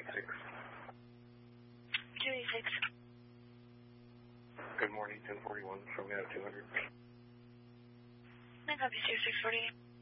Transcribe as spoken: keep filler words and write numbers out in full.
eighty-six. two eighty-six. Good morning, ten forty-one, show me out two hundred. I copy two six forty-eight.